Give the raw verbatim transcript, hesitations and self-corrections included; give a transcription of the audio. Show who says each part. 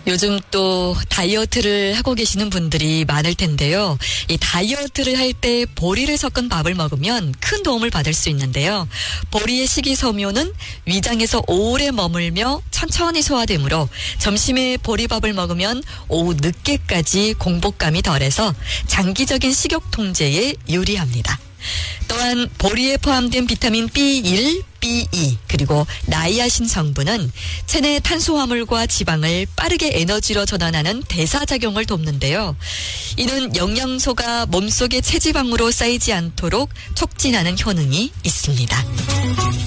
Speaker 1: 요즘 또 다이어트를 하고 계시는 분들이 많을 텐데요. 이 다이어트를 할 때 보리를 섞은 밥을 먹으면 큰 도움을 받을 수 있는데요. 보리의 식이섬유는 위장에서 오래 머물며 천천히 소화되므로 점심에 보리밥을 먹으면 오후 늦게까지 공복감이 덜해서 장기적인 식욕 통제에 유리합니다. 또한 보리에 포함된 비타민 비 일, 비 이 그리고 나이아신 성분은 체내 탄수화물과 지방을 빠르게 에너지로 전환하는 대사작용을 돕는데요. 이는 영양소가 몸속에 체지방으로 쌓이지 않도록 촉진하는 효능이 있습니다.